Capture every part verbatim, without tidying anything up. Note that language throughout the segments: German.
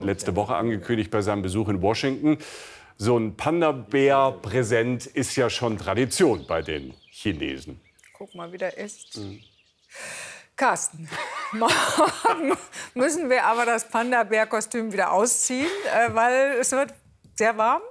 Letzte Woche angekündigt bei seinem Besuch in Washington. So ein Panda-Bär-Präsent ist ja schon Tradition bei den Chinesen. Guck mal, wie der ist. Mhm. Carsten, morgen müssen wir aber das Panda-Bär-Kostüm wieder ausziehen, äh, weil es wird sehr warm.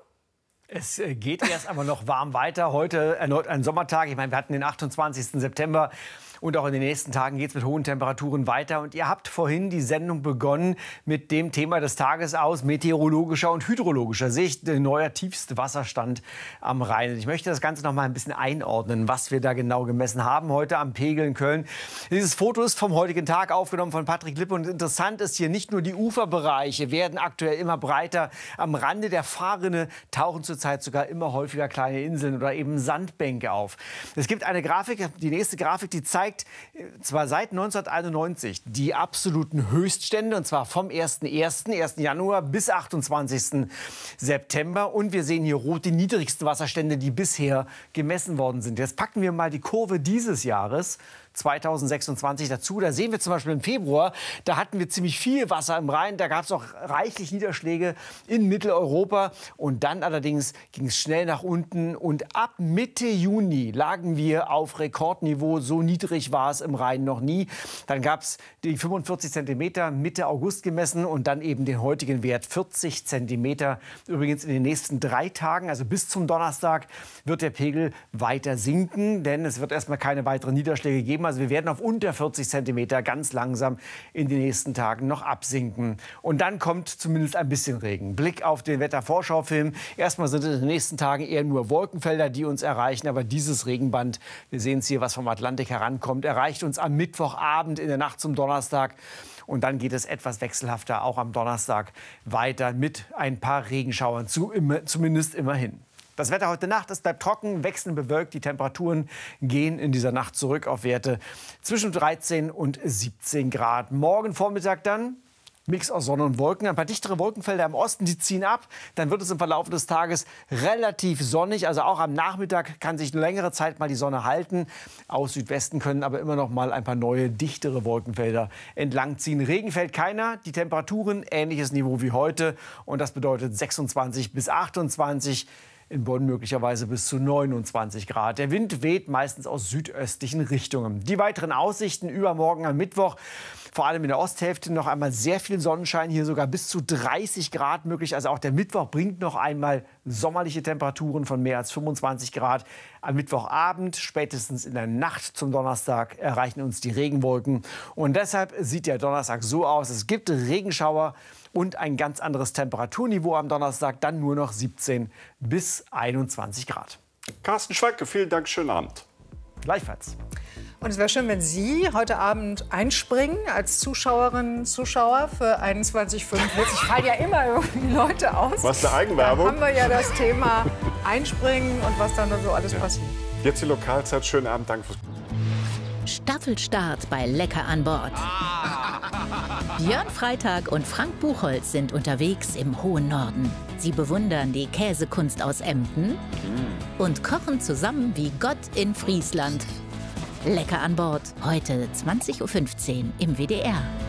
Es geht erst aber noch warm weiter. Heute erneut ein Sommertag. Ich meine, wir hatten den achtundzwanzigsten September. Und auch in den nächsten Tagen geht es mit hohen Temperaturen weiter. Und ihr habt vorhin die Sendung begonnen mit dem Thema des Tages aus meteorologischer und hydrologischer Sicht. Der neuer tiefste Wasserstand am Rhein. Ich möchte das Ganze noch mal ein bisschen einordnen, was wir da genau gemessen haben heute am Pegel in Köln. Dieses Foto ist vom heutigen Tag aufgenommen von Patrick Lippe. Und interessant ist hier, nicht nur die Uferbereiche werden aktuell immer breiter. Am Rande der Fahrrinne tauchen zurzeit sogar immer häufiger kleine Inseln oder eben Sandbänke auf. Es gibt eine Grafik, die nächste Grafik, die zeigt, zwar seit neunzehnhunderteinundneunzig die absoluten Höchststände, und zwar vom ersten ersten Januar bis achtundzwanzigsten September. Und wir sehen hier rot die niedrigsten Wasserstände, die bisher gemessen worden sind. Jetzt packen wir mal die Kurve dieses Jahres zweitausendsechsundzwanzig dazu. Da sehen wir zum Beispiel im Februar, da hatten wir ziemlich viel Wasser im Rhein. Da gab es auch reichlich Niederschläge in Mitteleuropa. Und dann allerdings ging es schnell nach unten. Und ab Mitte Juni lagen wir auf Rekordniveau. So niedrig war es im Rhein noch nie. Dann gab es die fünfundvierzig Zentimeter Mitte August gemessen und dann eben den heutigen Wert vierzig Zentimeter. Übrigens in den nächsten drei Tagen, also bis zum Donnerstag, wird der Pegel weiter sinken. Denn es wird erstmal keine weiteren Niederschläge geben. Also wir werden auf unter vierzig Zentimeter ganz langsam in den nächsten Tagen noch absinken. Und dann kommt zumindest ein bisschen Regen. Blick auf den Wettervorschaufilm. Erstmal sind es in den nächsten Tagen eher nur Wolkenfelder, die uns erreichen. Aber dieses Regenband, wir sehen es hier, was vom Atlantik herankommt, erreicht uns am Mittwochabend in der Nacht zum Donnerstag. Und dann geht es etwas wechselhafter auch am Donnerstag weiter mit ein paar Regenschauern, zu, immer, zumindest immerhin. Das Wetter heute Nacht, es bleibt trocken, wechselnd bewölkt. Die Temperaturen gehen in dieser Nacht zurück auf Werte zwischen dreizehn und siebzehn Grad. Morgen Vormittag dann Mix aus Sonne und Wolken. Ein paar dichtere Wolkenfelder im Osten, die ziehen ab. Dann wird es im Verlauf des Tages relativ sonnig. Also auch am Nachmittag kann sich eine längere Zeit mal die Sonne halten. Aus Südwesten können aber immer noch mal ein paar neue, dichtere Wolkenfelder entlangziehen. Regen fällt keiner. Die Temperaturen ähnliches Niveau wie heute. Und das bedeutet sechsundzwanzig bis achtundzwanzig. In Bonn möglicherweise bis zu neunundzwanzig Grad. Der Wind weht meistens aus südöstlichen Richtungen. Die weiteren Aussichten übermorgen am Mittwoch. Vor allem in der Osthälfte noch einmal sehr viel Sonnenschein. Hier sogar bis zu dreißig Grad möglich. Also auch der Mittwoch bringt noch einmal sommerliche Temperaturen von mehr als fünfundzwanzig Grad. Am Mittwochabend, spätestens in der Nacht zum Donnerstag, erreichen uns die Regenwolken. Und deshalb sieht der Donnerstag so aus. Es gibt Regenschauer und ein ganz anderes Temperaturniveau am Donnerstag. Dann nur noch siebzehn bis einundzwanzig Grad. Carsten Schweigke, vielen Dank. Schönen Abend. Gleichfalls. Und es wäre schön, wenn Sie heute Abend einspringen als Zuschauerinnen, Zuschauer für einundzwanzig Uhr fünfundvierzig. Ich falle ja immer irgendwie Leute aus. Was eine Eigenwerbung. Dann haben wir ja das Thema Einspringen und was dann so alles ja. passiert. Jetzt die Lokalzeit. Schönen Abend. Danke fürs Staffelstart bei Lecker an Bord. Björn Freitag und Frank Buchholz sind unterwegs im hohen Norden. Sie bewundern die Käsekunst aus Emden und kochen zusammen wie Gott in Friesland. Lecker an Bord, heute zwanzig Uhr fünfzehn im W D R.